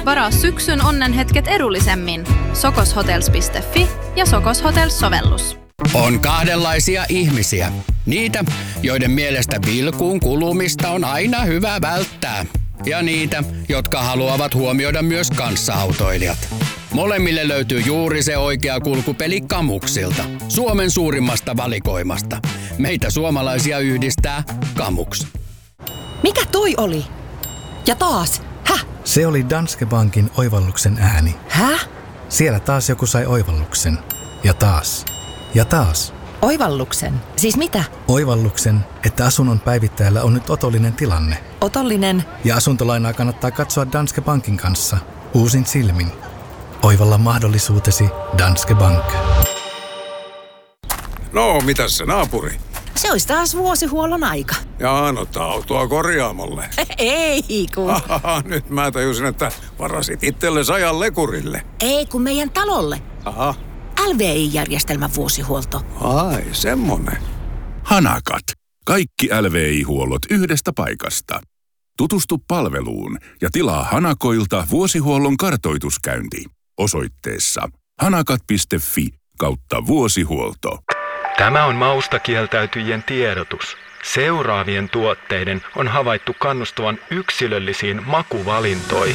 Varaa syksyn onnenhetket edullisemmin. sokoshotels.fi ja Sokos Hotels-sovellus. On kahdenlaisia ihmisiä. Niitä, joiden mielestä vilkuun kulumista on aina hyvä välttää. Ja niitä, jotka haluavat huomioida myös kanssaautoilijat. Molemmille löytyy juuri se oikea kulkupeli Kamuksilta. Suomen suurimmasta valikoimasta. Meitä suomalaisia yhdistää Kamuks. Mikä toi oli? Ja taas? Häh? Se oli Danske Bankin oivalluksen ääni. Häh? Siellä taas joku sai oivalluksen. Ja taas. Ja taas. Oivalluksen? Siis mitä? Oivalluksen, että asunnon päivittäjällä on nyt otollinen tilanne. Otollinen? Ja asuntolainaa kannattaa katsoa Danske Bankin kanssa. Uusin silmin. Oivalla mahdollisuutesi Danske Bank. No, mitäs se naapuri? Se olisi taas vuosihuollon aika. Jaa, no autoa korjaamolle. Ei kun. Nyt mä tajusin, että varasit itsellesi ajan lekurille. Ei kun meidän talolle. Aha. LVI-järjestelmän vuosihuolto. Ai, semmonen. Hanakat. Kaikki LVI-huollot yhdestä paikasta. Tutustu palveluun ja tilaa Hanakoilta vuosihuollon kartoituskäynti osoitteessa hanakat.fi/vuosihuolto. Tämä on mausta kieltäytyjien tiedotus. Seuraavien tuotteiden on havaittu kannustavan yksilöllisiin makuvalintoihin.